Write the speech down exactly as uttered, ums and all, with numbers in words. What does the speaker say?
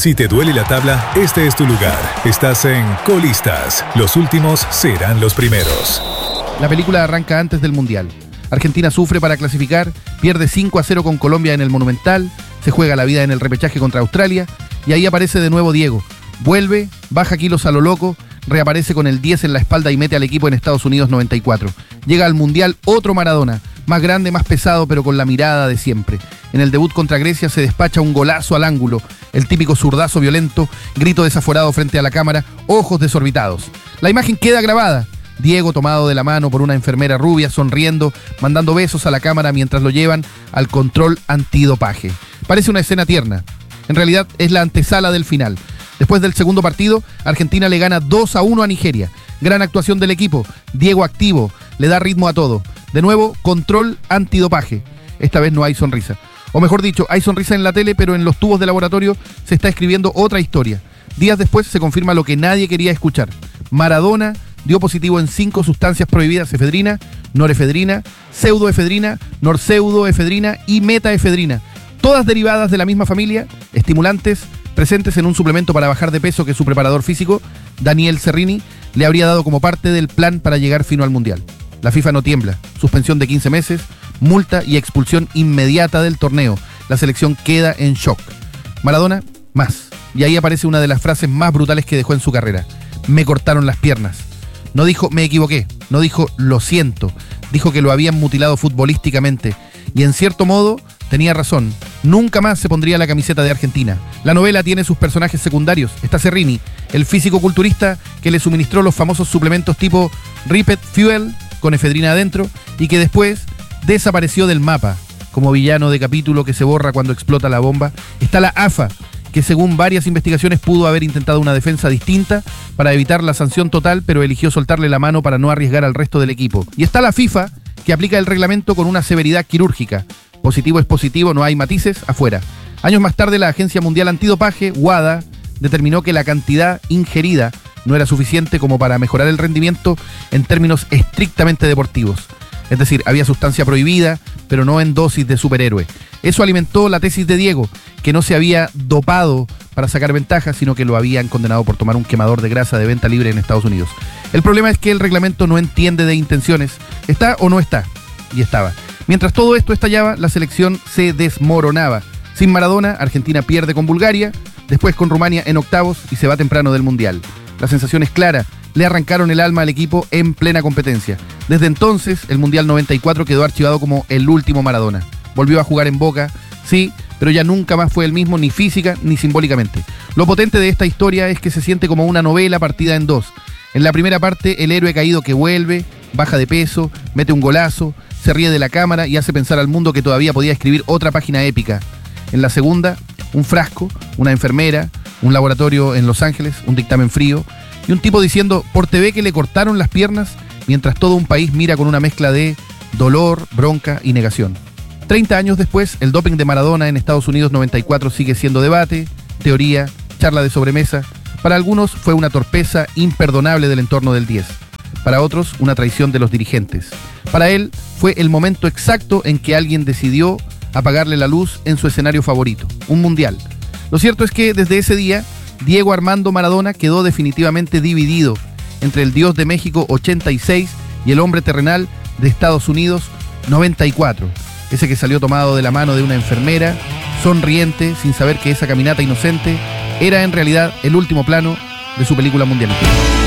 Si te duele la tabla, este es tu lugar. Estás en Colistas. Los últimos serán los primeros. La película arranca antes del Mundial. Argentina sufre para clasificar, pierde cinco a cero con Colombia en el Monumental, se juega la vida en el repechaje contra Australia y ahí aparece de nuevo Diego. Vuelve, baja kilos a lo loco, reaparece con el diez en la espalda y mete al equipo en Estados Unidos noventa y cuatro. Llega al Mundial otro Maradona, más grande, más pesado, pero con la mirada de siempre. En el debut contra Grecia se despacha un golazo al ángulo, el típico zurdazo violento, grito desaforado frente a la cámara, ojos desorbitados. La imagen queda grabada. Diego tomado de la mano por una enfermera rubia, sonriendo, mandando besos a la cámara mientras lo llevan al control antidopaje. Parece una escena tierna. En realidad es la antesala del final. Después del segundo partido, Argentina le gana dos a uno a Nigeria. Gran actuación del equipo. Diego activo, le da ritmo a todo. De nuevo, control antidopaje. Esta vez no hay sonrisa. O mejor dicho, hay sonrisa en la tele, pero en los tubos de laboratorio se está escribiendo otra historia. Días después se confirma lo que nadie quería escuchar. Maradona dio positivo en cinco sustancias prohibidas: efedrina, norefedrina, pseudoefedrina, norpseudoefedrina y metaefedrina. Todas derivadas de la misma familia, estimulantes presentes en un suplemento para bajar de peso que su preparador físico, Daniel Cerrini, le habría dado como parte del plan para llegar fino al Mundial. La FIFA no tiembla. Suspensión de quince meses, multa y expulsión inmediata del torneo. La selección queda en shock. Maradona, más. Y ahí aparece una de las frases más brutales que dejó en su carrera. Me cortaron las piernas. No dijo me equivoqué, no dijo lo siento. Dijo que lo habían mutilado futbolísticamente. Y en cierto modo tenía razón. Nunca más se pondría la camiseta de Argentina. La novela tiene sus personajes secundarios. Está Cerrini, el físico-culturista que le suministró los famosos suplementos tipo Ripet Fuel, con efedrina adentro, y que después desapareció del mapa, como villano de capítulo que se borra cuando explota la bomba. Está la A F A, que según varias investigaciones pudo haber intentado una defensa distinta para evitar la sanción total, pero eligió soltarle la mano para no arriesgar al resto del equipo. Y está la FIFA, que aplica el reglamento con una severidad quirúrgica. Positivo es positivo, no hay matices, afuera. Años más tarde, la Agencia Mundial Antidopaje, WADA, determinó que la cantidad ingerida no era suficiente como para mejorar el rendimiento en términos estrictamente deportivos. Es decir, había sustancia prohibida, pero no en dosis de superhéroe. Eso alimentó la tesis de Diego, que no se había dopado para sacar ventaja, sino que lo habían condenado por tomar un quemador de grasa de venta libre en Estados Unidos. El problema es que el reglamento no entiende de intenciones. ¿Está o no está? Y estaba. Mientras todo esto estallaba, la selección se desmoronaba. Sin Maradona, Argentina pierde con Bulgaria, después con Rumania en octavos y se va temprano del Mundial. La sensación es clara. Le arrancaron el alma al equipo en plena competencia. Desde entonces, el Mundial noventa y cuatro quedó archivado como el último Maradona. Volvió a jugar en Boca, sí, pero ya nunca más fue el mismo, ni física ni simbólicamente. Lo potente de esta historia es que se siente como una novela partida en dos. En la primera parte, el héroe caído que vuelve, baja de peso, mete un golazo, se ríe de la cámara y hace pensar al mundo que todavía podía escribir otra página épica. En la segunda, un frasco, una enfermera, un laboratorio en Los Ángeles, un dictamen frío y un tipo diciendo por T V que le cortaron las piernas mientras todo un país mira con una mezcla de dolor, bronca y negación. Treinta años después, el doping de Maradona en Estados Unidos noventa y cuatro sigue siendo debate, teoría, charla de sobremesa. Para algunos fue una torpeza imperdonable del entorno del diez. Para otros, una traición de los dirigentes. Para él, fue el momento exacto en que alguien decidió apagarle la luz en su escenario favorito, un mundial. Lo cierto es que desde ese día, Diego Armando Maradona quedó definitivamente dividido entre el Dios de México ochenta y seis y el hombre terrenal de Estados Unidos noventa y cuatro. Ese que salió tomado de la mano de una enfermera, sonriente, sin saber que esa caminata inocente era en realidad el último plano de su película mundialista.